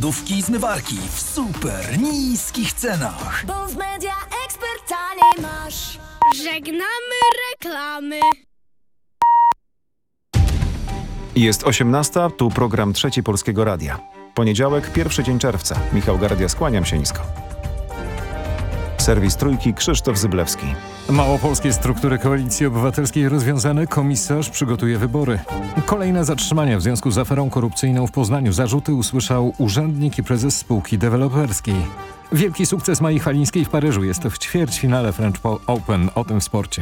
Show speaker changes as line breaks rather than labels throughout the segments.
lodówki i zmywarki w super niskich cenach.
Bo w Media Expert taniej masz.
Żegnamy reklamy.
Jest 18:00, tu program Trzeci Polskiego Radia. Poniedziałek, pierwszy dzień czerwca. Michał Gardia, skłaniam się nisko. Serwis Trójki, Krzysztof Zyblewski.
Małopolskie struktury Koalicji Obywatelskiej rozwiązane, komisarz przygotuje wybory. Kolejne zatrzymania w związku z aferą korupcyjną w Poznaniu. Zarzuty usłyszał urzędnik i prezes spółki deweloperskiej. Wielki sukces Mai Chwalińskiej w Paryżu. Jest w ćwierćfinale French Open. O tym w sporcie.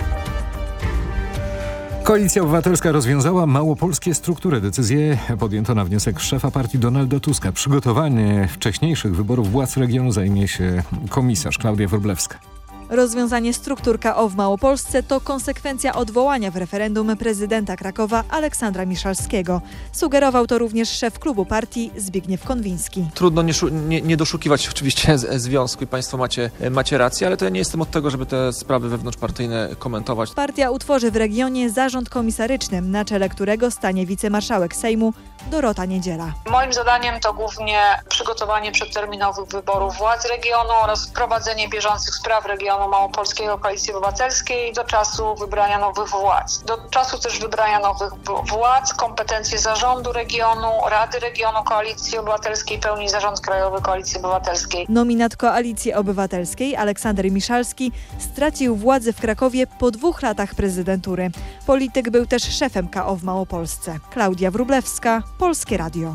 Koalicja Obywatelska rozwiązała małopolskie struktury. Decyzję podjęto na wniosek szefa partii Donalda Tuska. Przygotowanie wcześniejszych wyborów władz regionu zajmie się komisarz Klaudia Wróblewska.
Rozwiązanie struktur KO w Małopolsce to konsekwencja odwołania w referendum prezydenta Krakowa Aleksandra Miszalskiego. Sugerował to również szef klubu partii Zbigniew Konwiński.
Trudno nie doszukiwać oczywiście związku i państwo macie rację, ale to ja nie jestem od tego, żeby te sprawy wewnątrzpartyjne komentować.
Partia utworzy w regionie zarząd komisaryczny, na czele którego stanie wicemarszałek Sejmu Dorota Niedziela.
Moim zadaniem to głównie przygotowanie przedterminowych wyborów władz regionu oraz prowadzenie bieżących spraw regionu Małopolskiego Koalicji Obywatelskiej do czasu wybrania nowych władz. Do czasu też wybrania nowych władz kompetencje zarządu regionu, Rady Regionu Koalicji Obywatelskiej pełni Zarząd Krajowy Koalicji Obywatelskiej.
Nominat Koalicji Obywatelskiej Aleksander Miszalski stracił władzę w Krakowie po 2 latach prezydentury. Polityk był też szefem KO w Małopolsce. Klaudia Wróblewska, Polskie Radio.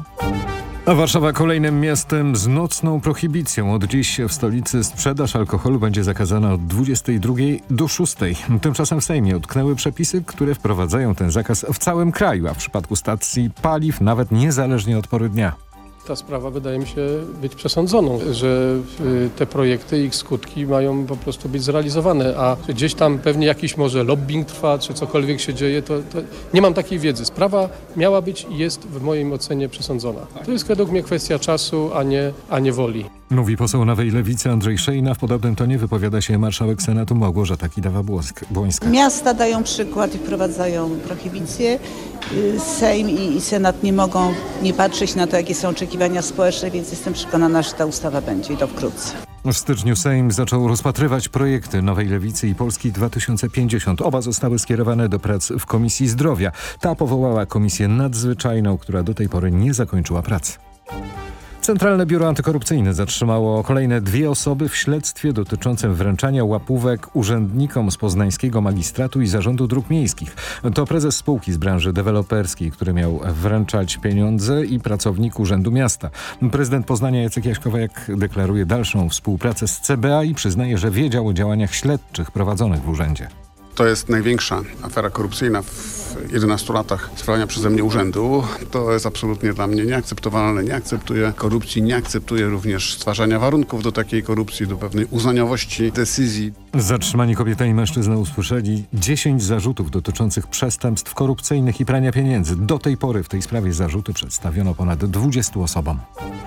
A Warszawa kolejnym miastem z nocną prohibicją. Od dziś w stolicy sprzedaż alkoholu będzie zakazana od 22 do 6. Tymczasem w Sejmie utknęły przepisy, które wprowadzają ten zakaz w całym kraju, a w przypadku stacji paliw nawet niezależnie od pory dnia.
Ta sprawa wydaje mi się być przesądzoną, że te projekty, ich skutki mają po prostu być zrealizowane, a gdzieś tam pewnie jakiś może lobbying trwa, czy cokolwiek się dzieje, to nie mam takiej wiedzy. Sprawa miała być i jest w mojej ocenie przesądzona. To jest według mnie kwestia czasu, a nie woli.
Mówi poseł Nowej Lewicy Andrzej Szejna. W podobnym tonie wypowiada się marszałek Senatu Małgorzata Kidawa-Błońska.
Miasta dają przykład i wprowadzają prohibicję. Sejm i Senat nie mogą nie patrzeć na to, jakie są oczekiwania społeczne, więc jestem przekonana, że ta ustawa będzie i to wkrótce.
W styczniu Sejm zaczął rozpatrywać projekty Nowej Lewicy i Polski 2050. Oba zostały skierowane do prac w Komisji Zdrowia. Ta powołała komisję nadzwyczajną, która do tej pory nie zakończyła pracy. Centralne Biuro Antykorupcyjne zatrzymało kolejne 2 osoby w śledztwie dotyczącym wręczania łapówek urzędnikom z poznańskiego magistratu i zarządu dróg miejskich. To prezes spółki z branży deweloperskiej, który miał wręczać pieniądze, i pracownik Urzędu Miasta. Prezydent Poznania Jacek Jaśkowiak deklaruje dalszą współpracę z CBA i przyznaje, że wiedział o działaniach śledczych prowadzonych w urzędzie.
To jest największa afera korupcyjna w 11 latach sprawowania przeze mnie urzędu. To jest absolutnie dla mnie nieakceptowalne. Nie akceptuję korupcji, nie akceptuję również stwarzania warunków do takiej korupcji, do pewnej uznaniowości decyzji.
Zatrzymani kobieta i mężczyzna usłyszeli 10 zarzutów dotyczących przestępstw korupcyjnych i prania pieniędzy. Do tej pory w tej sprawie zarzuty przedstawiono ponad 20 osobom.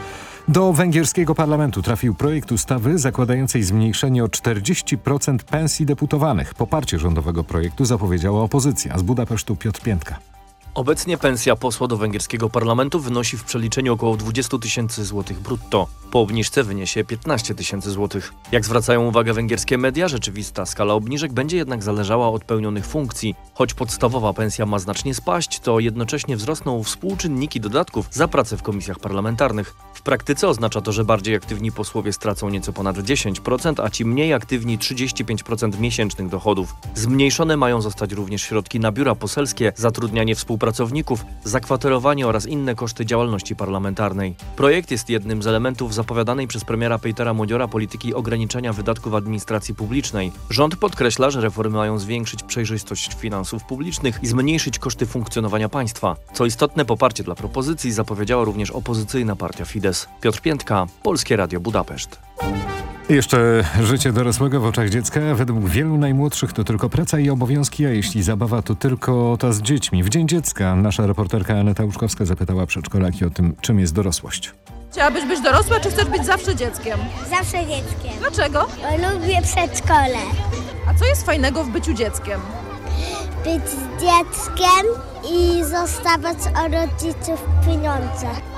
Do węgierskiego parlamentu trafił projekt ustawy zakładającej zmniejszenie o 40% pensji deputowanych. Poparcie rządowego projektu zapowiedziała opozycja. Z Budapesztu Piotr Piętka.
Obecnie pensja posła do węgierskiego parlamentu wynosi w przeliczeniu około 20 tysięcy złotych brutto. Po obniżce wyniesie 15 tysięcy złotych. Jak zwracają uwagę węgierskie media, rzeczywista skala obniżek będzie jednak zależała od pełnionych funkcji. Choć podstawowa pensja ma znacznie spaść, to jednocześnie wzrosną współczynniki dodatków za pracę w komisjach parlamentarnych. W praktyce oznacza to, że bardziej aktywni posłowie stracą nieco ponad 10%, a ci mniej aktywni 35% miesięcznych dochodów. Zmniejszone mają zostać również środki na biura poselskie, zatrudnianie współpracowników, zakwaterowanie oraz inne koszty działalności parlamentarnej. Projekt jest jednym z elementów zapowiadanej przez premiera Petera Modziora polityki ograniczenia wydatków administracji publicznej. Rząd podkreśla, że reformy mają zwiększyć przejrzystość finansów publicznych i zmniejszyć koszty funkcjonowania państwa. Co istotne, poparcie dla propozycji zapowiedziała również opozycyjna partia Fidesz. Piotr Piętka, Polskie Radio Budapeszt.
Jeszcze życie dorosłego w oczach dziecka. Według wielu najmłodszych to tylko praca i obowiązki, a jeśli zabawa, to tylko ta z dziećmi. W Dzień Dziecka nasza reporterka Aneta Łuczkowska zapytała przedszkolaki o tym, czym jest dorosłość.
Chciałabyś być dorosła, czy chcesz być zawsze dzieckiem?
Zawsze dzieckiem.
Dlaczego?
Bo lubię przedszkole.
A co jest fajnego w byciu dzieckiem?
Być dzieckiem i zostawać od rodziców pieniądze.